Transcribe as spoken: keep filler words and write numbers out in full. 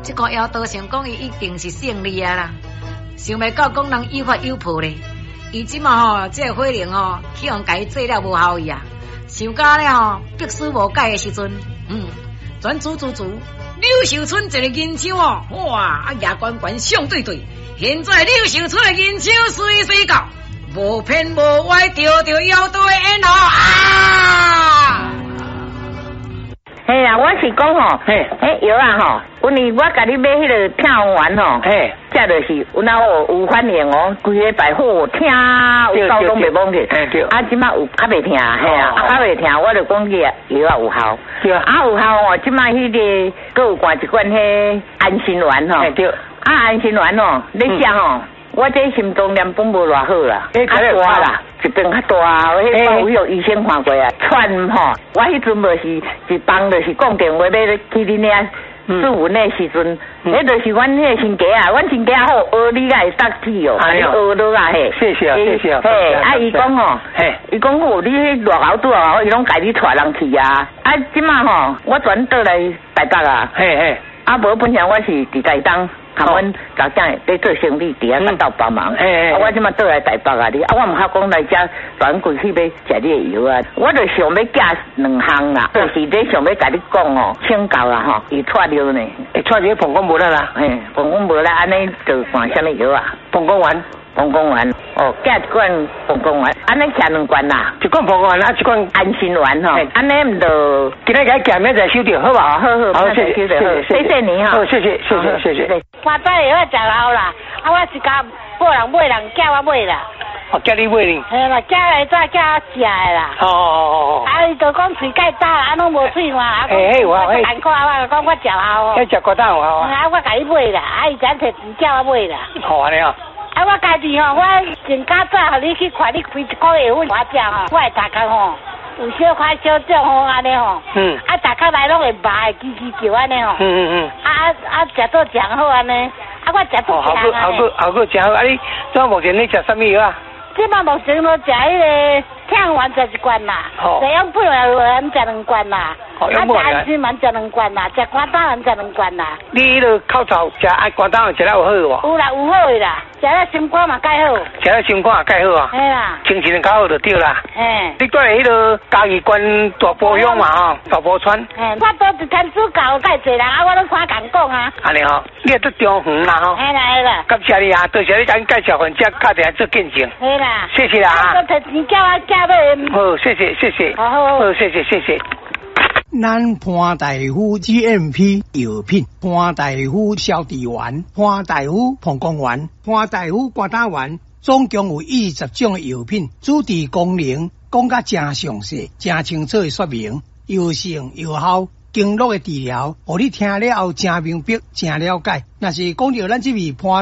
这个摇头想讲伊一定是胜利啊啦，想袂到讲人有法有破咧。伊即马吼，这个火灵吼，去用家做了无效伊啊，想到了吼，必须无解的时阵，嗯，转煮煮煮，柳秀春一个银枪哦，哇，啊牙关关相对对，现在柳秀春的银枪随随到，无偏无歪，着着摇头的烟哦啊！ 嘿啊，我是讲吼，嘿，迄药啊吼，阮哩我甲你买迄个听完吼，嘿，这就是有哪有有反应哦，规个百货听有高拢袂忘记，嘿对，啊即马有较袂听，嘿啊，较袂听，我就讲个药啊有效，对，啊有效哦，即马迄个搁有灌一罐迄安心丸吼，嘿对，啊安心丸哦，你食吼。我这心脏念本无偌好啦，较大啦，一边较大，我迄有有医生看过啊，喘吼，我迄阵无是一帮就是讲电话要去恁遐住阮的时阵，迄就是阮迄个亲家啊，阮亲家好学你个会得去哦，学落啊嘿，谢谢谢谢，嘿，啊伊讲吼，嘿，伊讲哦，你迄偌后拄啊，伊拢家己带人去啊，啊即马吼，我转倒来台北啊，嘿嘿，啊无本身我是伫台东。他阮早囝在做生意，伫遐甲斗帮忙。哎、嗯、啊，我即马倒来台北啊，你啊，我毋晓讲来遮转过去要食你的药啊，我就想要寄两项啦，就是咧想要甲你讲哦，请教啦吼，伊错了呢，会错了膀胱无啦啦，嘿，膀胱无啦，安尼就换啥物药啊？膀胱丸。膀胱丸哦，寄一罐膀胱丸，安尼寄两罐啦，一罐膀胱丸啊，一罐安心丸吼，安尼唔就今日甲寄明仔收着，好吧？好好，好，谢谢，谢谢，谢谢你哈，好，谢谢，谢谢，谢谢。 我早药食老啦，啊，我是甲某人买人叫我买啦。 哦，叫你买呢？ 嘿啦，叫来早叫我食的啦。哦哦哦。啊，伊就讲喙盖大，啊，拢无喙嘛，啊，嘿嘿，我嘿。难看我讲我食老哦。迄食骨头好啊。啊，我甲伊买啦，啊，伊才摕钱叫我买啦。好安尼啊。啊，我家己吼，我前家早互你去看，你开一个月份我食吼，我会大家吼有小快小肿吼安尼吼，嗯，啊，大家来拢会麻，会叽叽叫安尼吼，嗯嗯嗯，啊啊啊，食到诚好安尼，啊，我食到诚安尼。好个好个诚好，啊你怎目前你食啥物药啊？即摆目前我食迄个听丸食一罐啦，这样不然丸食两罐啦。啊，食安心丸食两罐啦，食肝胆丸食两罐啦。你迄个口罩食爱肝胆丸食了有好无？有啦，有好的啦，食了心肝嘛介好。食了心肝也介好啊。嘿啦。精神较好就对啦。嘿。你住迄个嘉义县大埔乡嘛吼，大埔村。嘿，我都一天主教介济人啊，我拢看共讲啊。安尼吼，你也做中远啦吼。嘿啦嘿啦。感谢你啊，多谢你甲介绍分，遮打电话做见证。嘿啦。谢谢啦啊。我摕钱叫我寄买。好，谢谢谢谢。好好好，谢谢谢谢。 咱潘大夫 G M P 药品，潘大夫消脂丸、潘大夫膀胱丸、潘大夫肝胆丸，总共有二十种药品，主治功能讲甲真详细、真清楚的说明，药性药效、经络的治疗，互你听了后真明白、真了解。若是讲到咱这味潘